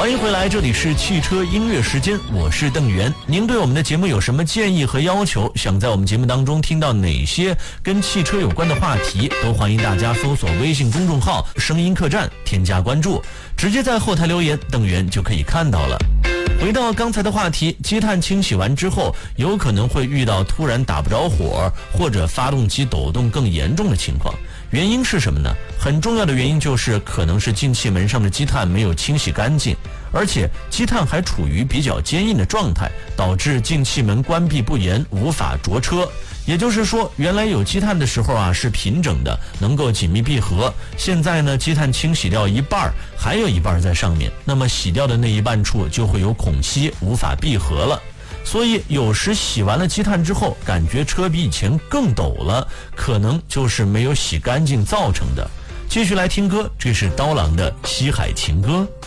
欢迎回来，这里是汽车音乐时间，我是邓源。您对我们的节目有什么建议和要求？想在我们节目当中听到哪些跟汽车有关的话题，都欢迎大家搜索微信公众号声音客栈，添加关注，直接在后台留言，邓源就可以看到了。回到刚才的话题，积碳清洗完之后，有可能会遇到突然打不着火，或者发动机抖动更严重的情况。原因是什么呢？很重要的原因就是可能是进气门上的积碳没有清洗干净，而且积碳还处于比较坚硬的状态，导致进气门关闭不严，无法着车。也就是说，原来有积碳的时候是平整的，能够紧密闭合，现在呢积碳清洗掉一半，还有一半在上面，那么洗掉的那一半处就会有孔隙，无法闭合了。所以有时洗完了积碳之后，感觉车比以前更抖了，可能就是没有洗干净造成的。继续来听歌，这是刀郎的《西海情歌》。